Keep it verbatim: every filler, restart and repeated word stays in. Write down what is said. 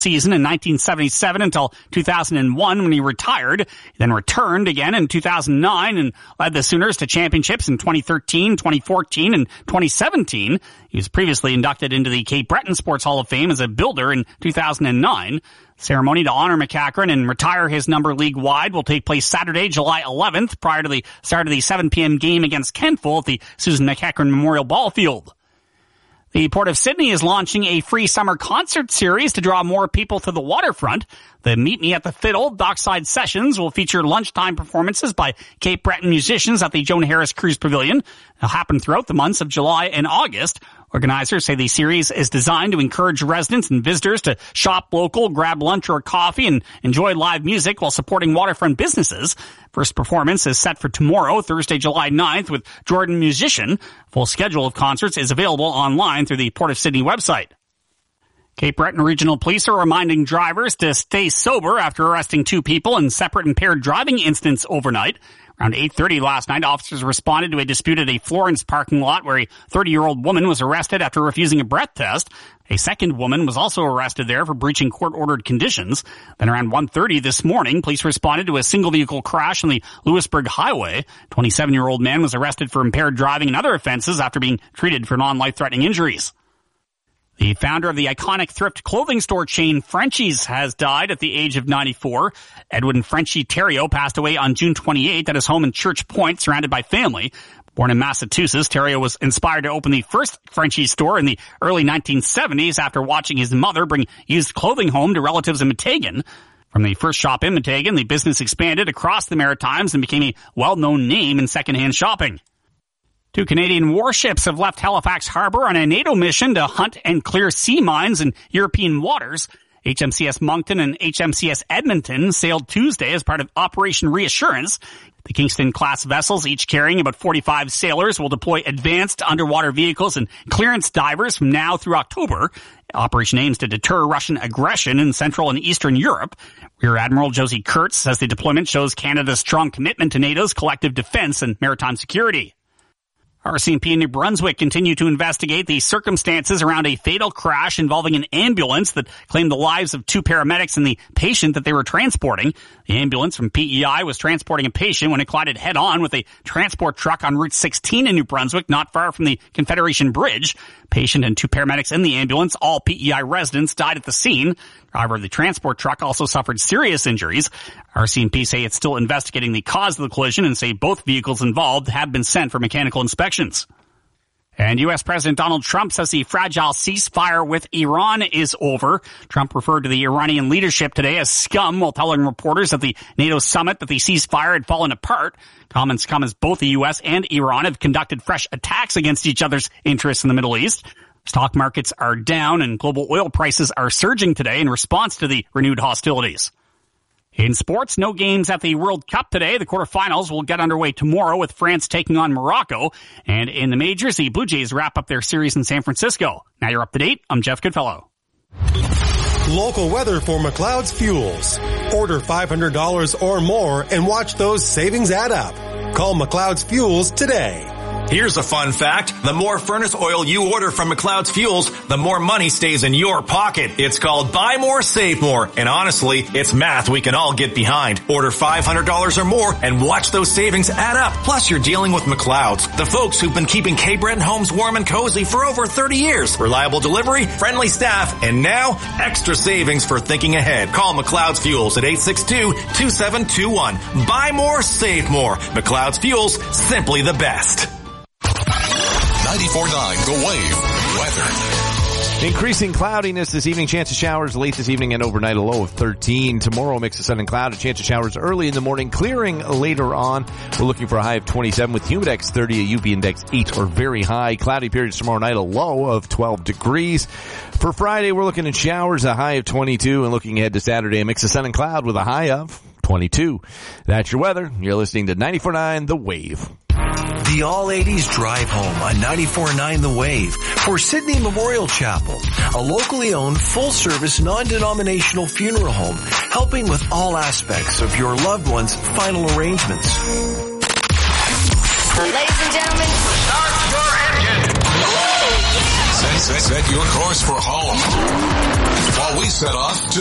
season in nineteen seventy-seven until two thousand one when he retired, he then returned again in two thousand nine and led the Sooners to championships in twenty thirteen, twenty fourteen, and twenty seventeen. He was previously inducted into the Cape Breton Sports Hall of Fame as a builder in two thousand nine. Ceremony to honor MacEachern and retire his number league-wide will take place Saturday, July eleventh, prior to the start of the seven p.m. game against Kentville at the Susan MacEachern Memorial Ball Field. The Port of Sydney is launching a free summer concert series to draw more people to the waterfront. The Meet Me at the Fiddle Dockside Sessions will feature lunchtime performances by Cape Breton musicians at the Joan Harris Cruise Pavilion. They'll happen throughout the months of July and August. Organizers say the series is designed to encourage residents and visitors to shop local, grab lunch or coffee, and enjoy live music while supporting waterfront businesses. First performance is set for tomorrow, Thursday, July ninth, with Jordan Musician. Full schedule of concerts is available online through the Port of Sydney website. Cape Breton Regional Police are reminding drivers to stay sober after arresting two people in separate impaired driving incidents overnight. Around eight thirty last night, officers responded to a dispute at a Florence parking lot where a thirty-year-old woman was arrested after refusing a breath test. A second woman was also arrested there for breaching court-ordered conditions. Then around one thirty this morning, police responded to a single-vehicle crash on the Lewisburg Highway. twenty-seven-year-old man was arrested for impaired driving and other offenses after being treated for non-life-threatening injuries. The founder of the iconic thrift clothing store chain Frenchies has died at the age of ninety-four. Edwin Frenchy Theriault passed away on June twenty-eighth at his home in Church Point, surrounded by family. Born in Massachusetts, Theriault was inspired to open the first Frenchies store in the early nineteen seventies after watching his mother bring used clothing home to relatives in Meteghan. From the first shop in Meteghan, the business expanded across the Maritimes and became a well-known name in secondhand shopping. Two Canadian warships have left Halifax Harbour on a NATO mission to hunt and clear sea mines in European waters. H M C S Moncton and H M C S Edmonton sailed Tuesday as part of Operation Reassurance. The Kingston-class vessels, each carrying about forty-five sailors, will deploy advanced underwater vehicles and clearance divers from now through October. The operation aims to deter Russian aggression in Central and Eastern Europe. Rear Admiral Josie Kurtz says the deployment shows Canada's strong commitment to NATO's collective defense and maritime security. R C M P in New Brunswick continue to investigate the circumstances around a fatal crash involving an ambulance that claimed the lives of two paramedics and the patient that they were transporting. The ambulance from P E I was transporting a patient when it collided head-on with a transport truck on Route sixteen in New Brunswick, not far from the Confederation Bridge. Patient and two paramedics in the ambulance, all P E I residents, died at the scene. Driver of the transport truck also suffered serious injuries. R C M P say it's still investigating the cause of the collision and say both vehicles involved have been sent for mechanical inspections. And U S President Donald Trump says the fragile ceasefire with Iran is over. Trump referred to the Iranian leadership today as scum while telling reporters at the NATO summit that the ceasefire had fallen apart. Comments come as both the U S and Iran have conducted fresh attacks against each other's interests in the Middle East. Stock markets are down and global oil prices are surging today in response to the renewed hostilities. In sports, no games at the World Cup today. The quarterfinals will get underway tomorrow with France taking on Morocco. And in the majors, the Blue Jays wrap up their series in San Francisco. Now you're up to date. I'm Jeff Goodfellow. Local weather for McLeod's Fuels. Order five hundred dollars or more and watch those savings add up. Call McLeod's Fuels today. Here's a fun fact. The more furnace oil you order from McLeod's Fuels, the more money stays in your pocket. It's called Buy More, Save More. And honestly, it's math we can all get behind. Order five hundred dollars or more and watch those savings add up. Plus, you're dealing with McLeod's, the folks who've been keeping Cape Breton homes warm and cozy for over thirty years. Reliable delivery, friendly staff, and now, extra savings for thinking ahead. Call McLeod's Fuels at eight six two, two seven two one. Buy more, save more. McLeod's Fuels, simply the best. ninety-four point nine The Wave weather. Increasing cloudiness this evening. Chance of showers late this evening and overnight. A low of thirteen. Tomorrow, mix of sun and cloud. A chance of showers early in the morning. Clearing later on. We're looking for a high of twenty-seven with Humidex thirty, a U V index eight or very high. Cloudy periods tomorrow night. A low of twelve degrees. For Friday, we're looking at showers. A high of twenty-two. And looking ahead to Saturday, a mix of sun and cloud with a high of twenty-two. That's your weather. You're listening to ninety-four point nine The Wave. The All eighties Drive Home on ninety-four point nine The Wave for Sydney Memorial Chapel, a locally owned, full-service, non-denominational funeral home, helping with all aspects of your loved one's final arrangements. Ladies and gentlemen, Start your engine. Set, set, set your course for home. Now we set off to